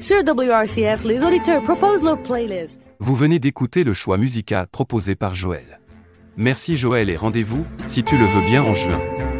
Sur WRCF, les auditeurs proposent leur playlist. Vous venez d'écouter le choix musical proposé par Joël. Merci Joël et rendez-vous, si tu le veux bien en juin.